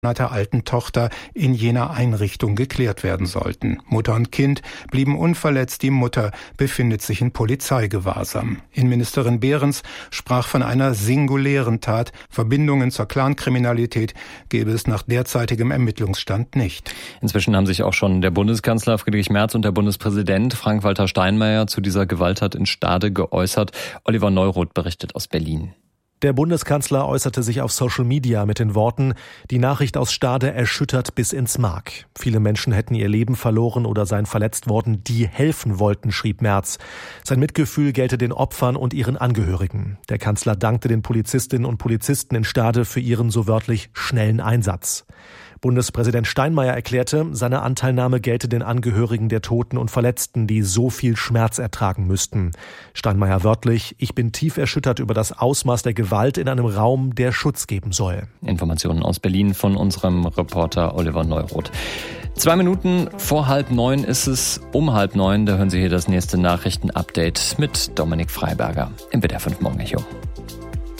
alten Tochter in jener Einrichtung geklärt werden sollten. Mutter und Kind blieben unverletzt, die Mutter befindet sich in Polizeigewahrsam. Innenministerin Behrens sprach von einer singulären Tat. Verbindungen zur Clankriminalität gäbe es nach derzeitigem Ermittlungsstand nicht. Inzwischen haben sich auch schon der Bundeskanzler Friedrich Merz und der Bundespräsident Frank-Walter Steinmeier zu dieser Gewalttat in Stade geäußert. Oliver Neuroth berichtet aus Berlin. Der Bundeskanzler äußerte sich auf Social Media mit den Worten: Die Nachricht aus Stade erschüttert bis ins Mark. Viele Menschen hätten ihr Leben verloren oder seien verletzt worden, die helfen wollten, schrieb Merz. Sein Mitgefühl gelte den Opfern und ihren Angehörigen. Der Kanzler dankte den Polizistinnen und Polizisten in Stade für ihren so wörtlich schnellen Einsatz. Bundespräsident Steinmeier erklärte, seine Anteilnahme gelte den Angehörigen der Toten und Verletzten, die so viel Schmerz ertragen müssten. Steinmeier wörtlich: Ich bin tief erschüttert über das Ausmaß der Gewalt in einem Raum, der Schutz geben soll. Informationen aus Berlin von unserem Reporter Oliver Neuroth. 2 Minuten vor 8:30 ist es, um 8:30, da hören Sie hier das nächste Nachrichtenupdate mit Dominik Freiberger im WDR 5 Morgenecho.